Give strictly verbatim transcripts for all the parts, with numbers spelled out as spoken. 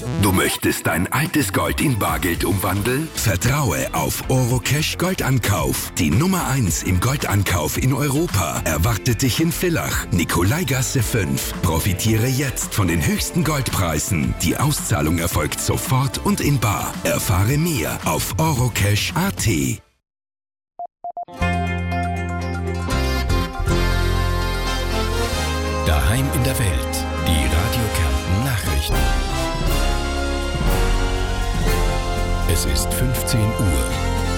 Du möchtest dein altes Gold in Bargeld umwandeln? Vertraue auf Orocash Goldankauf. Die Nummer eins im Goldankauf in Europa erwartet dich in Villach, Nikolaigasse fünf. Profitiere jetzt von den höchsten Goldpreisen. Die Auszahlung erfolgt sofort und in bar. Erfahre mehr auf orocash punkt at. Daheim in der Welt. Die Radio Kärnten Nachrichten. Es ist fünfzehn Uhr.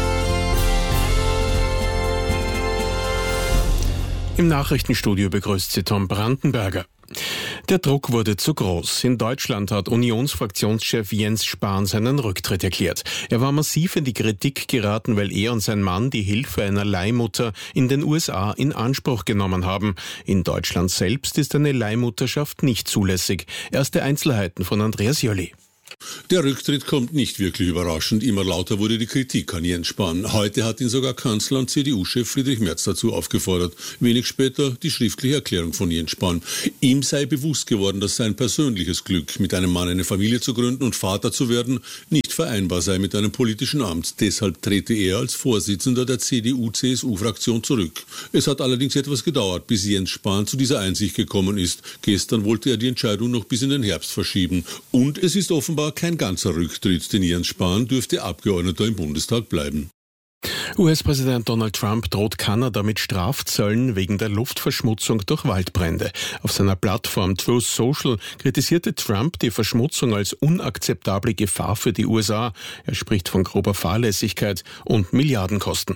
Im Nachrichtenstudio begrüßt Sie Tom Brandenberger. Der Druck wurde zu groß. In Deutschland hat Unionsfraktionschef Jens Spahn seinen Rücktritt erklärt. Er war massiv in die Kritik geraten, weil er und sein Mann die Hilfe einer Leihmutter in den U S A in Anspruch genommen haben. In Deutschland selbst ist eine Leihmutterschaft nicht zulässig. Erste Einzelheiten von Andreas Jolli. Der Rücktritt kommt nicht wirklich überraschend. Immer lauter wurde die Kritik an Jens Spahn. Heute hat ihn sogar Kanzler und C D U-Chef Friedrich Merz dazu aufgefordert. Wenig später die schriftliche Erklärung von Jens Spahn. Ihm sei bewusst geworden, dass sein persönliches Glück, mit einem Mann eine Familie zu gründen und Vater zu werden, nicht vereinbar sei mit einem politischen Amt. Deshalb trete er als Vorsitzender der C D U-C S U-Fraktion zurück. Es hat allerdings etwas gedauert, bis Jens Spahn zu dieser Einsicht gekommen ist. Gestern wollte er die Entscheidung noch bis in den Herbst verschieben. Und es ist offenbar kein ganzer Rücktritt, denn Jens Spahn dürfte Abgeordneter im Bundestag bleiben. U S-Präsident Donald Trump droht Kanada mit Strafzöllen wegen der Luftverschmutzung durch Waldbrände. Auf seiner Plattform Truth Social kritisierte Trump die Verschmutzung als unakzeptable Gefahr für die U S A. Er spricht von grober Fahrlässigkeit und Milliardenkosten.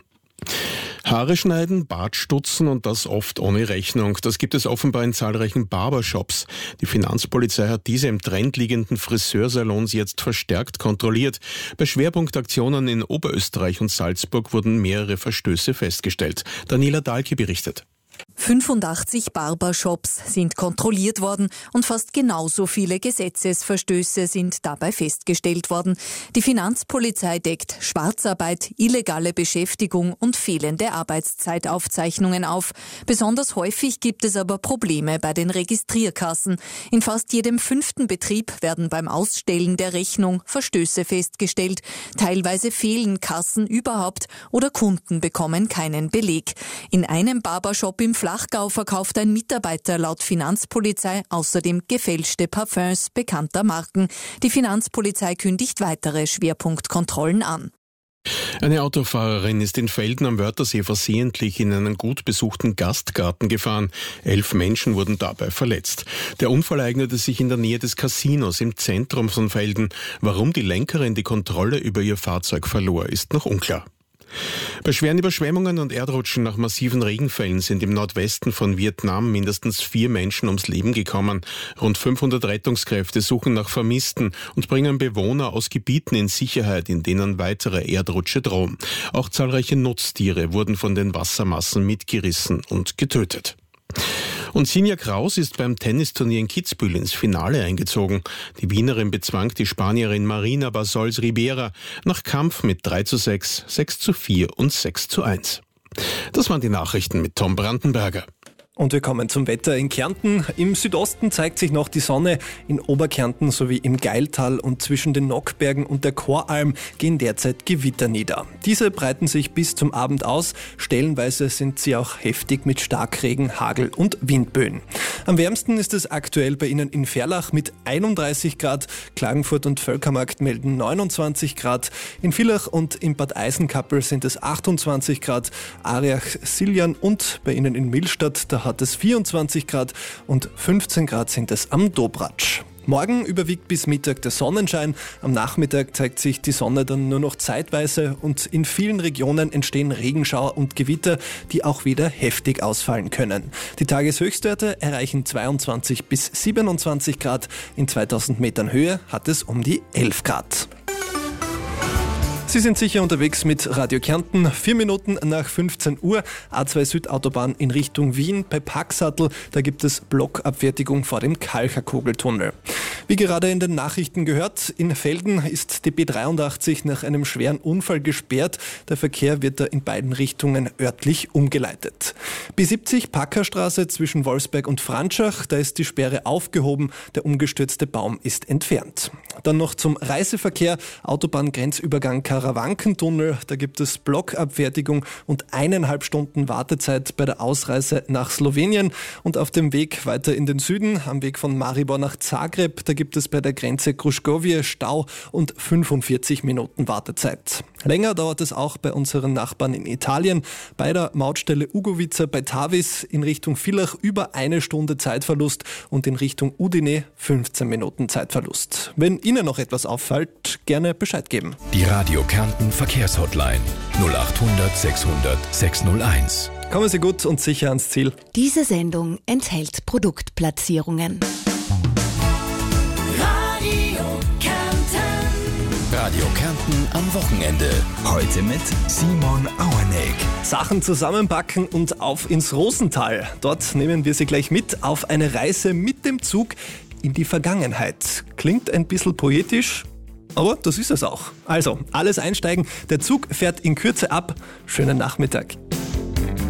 Haare schneiden, Bart stutzen und das oft ohne Rechnung. Das gibt es offenbar in zahlreichen Barbershops. Die Finanzpolizei hat diese im Trend liegenden Friseursalons jetzt verstärkt kontrolliert. Bei Schwerpunktaktionen in Oberösterreich und Salzburg wurden mehrere Verstöße festgestellt. Daniela Dahlke berichtet. fünfundachtzig Barbershops sind kontrolliert worden und fast genauso viele Gesetzesverstöße sind dabei festgestellt worden. Die Finanzpolizei deckt Schwarzarbeit, illegale Beschäftigung und fehlende Arbeitszeitaufzeichnungen auf. Besonders häufig gibt es aber Probleme bei den Registrierkassen. In fast jedem fünften Betrieb werden beim Ausstellen der Rechnung Verstöße festgestellt. Teilweise fehlen Kassen überhaupt oder Kunden bekommen keinen Beleg. In einem Barbershop im Flachgau verkauft ein Mitarbeiter laut Finanzpolizei außerdem gefälschte Parfums bekannter Marken. Die Finanzpolizei kündigt weitere Schwerpunktkontrollen an. Eine Autofahrerin ist in Velden am Wörthersee versehentlich in einen gut besuchten Gastgarten gefahren. Elf Menschen wurden dabei verletzt. Der Unfall ereignete sich in der Nähe des Casinos im Zentrum von Velden. Warum die Lenkerin die Kontrolle über ihr Fahrzeug verlor, ist noch unklar. Bei schweren Überschwemmungen und Erdrutschen nach massiven Regenfällen sind im Nordwesten von Vietnam mindestens vier Menschen ums Leben gekommen. Rund fünfhundert Rettungskräfte suchen nach Vermissten und bringen Bewohner aus Gebieten in Sicherheit, in denen weitere Erdrutsche drohen. Auch zahlreiche Nutztiere wurden von den Wassermassen mitgerissen und getötet. Und Sinja Kraus ist beim Tennisturnier in Kitzbühel ins Finale eingezogen. Die Wienerin bezwang die Spanierin Marina Basols Ribera nach Kampf mit drei zu sechs, sechs zu vier und sechs zu eins. Das waren die Nachrichten mit Tom Brandenberger. Und wir kommen zum Wetter in Kärnten. Im Südosten zeigt sich noch die Sonne. In Oberkärnten sowie im Gailtal und zwischen den Nockbergen und der Choralm gehen derzeit Gewitter nieder. Diese breiten sich bis zum Abend aus. Stellenweise sind sie auch heftig mit Starkregen, Hagel und Windböen. Am wärmsten ist es aktuell bei Ihnen in Verlach mit einunddreißig Grad. Klagenfurt und Völkermarkt melden neunundzwanzig Grad. In Villach und in Bad Eisenkappel sind es achtundzwanzig Grad. Ariach, Siljan und bei Ihnen in Millstatt, da hat es vierundzwanzig Grad und fünfzehn Grad sind es am Dobratsch. Morgen überwiegt bis Mittag der Sonnenschein. Am Nachmittag zeigt sich die Sonne dann nur noch zeitweise und in vielen Regionen entstehen Regenschauer und Gewitter, die auch wieder heftig ausfallen können. Die Tageshöchstwerte erreichen zweiundzwanzig bis siebenundzwanzig Grad. In zweitausend Metern Höhe hat es um die elf Grad. Sie sind sicher unterwegs mit Radio Kärnten. Vier Minuten nach fünfzehn Uhr, A zwei Südautobahn in Richtung Wien bei Packsattel. Da gibt es Blockabfertigung vor dem Kalcherkugeltunnel. Wie gerade in den Nachrichten gehört, in Velden ist die B dreiundachtzig nach einem schweren Unfall gesperrt. Der Verkehr wird da in beiden Richtungen örtlich umgeleitet. B siebzig Packerstraße zwischen Wolfsberg und Franschach, da ist die Sperre aufgehoben, der umgestürzte Baum ist entfernt. Dann noch zum Reiseverkehr, Autobahngrenzübergang Karawankentunnel, da gibt es Blockabfertigung und eineinhalb Stunden Wartezeit bei der Ausreise nach Slowenien. Und auf dem Weg weiter in den Süden, am Weg von Maribor nach Zagreb, da gibt es bei der Grenze Kruškovje Stau und fünfundvierzig Minuten Wartezeit. Länger dauert es auch bei unseren Nachbarn in Italien. Bei der Mautstelle Ugovica bei Tavis in Richtung Villach über eine Stunde Zeitverlust und in Richtung Udine fünfzehn Minuten Zeitverlust. Wenn Ihnen noch etwas auffällt, gerne Bescheid geben. Die Radio Kärnten Verkehrshotline null achthundert sechshundert sechshunderteins. Kommen Sie gut und sicher ans Ziel. Diese Sendung enthält Produktplatzierungen. Radio Kärnten am Wochenende. Heute mit Simon Auerneck. Sachen zusammenpacken und auf ins Rosental. Dort nehmen wir Sie gleich mit auf eine Reise mit dem Zug in die Vergangenheit. Klingt ein bisschen poetisch, aber das ist es auch. Also, alles einsteigen. Der Zug fährt in Kürze ab. Schönen Nachmittag.